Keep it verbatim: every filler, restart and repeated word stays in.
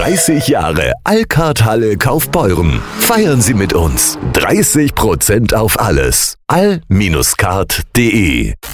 dreißig Jahre Alcard-Halle Kaufbeuren. Feiern Sie mit uns. dreißig Prozent auf alles. all Bindestrich card punkt de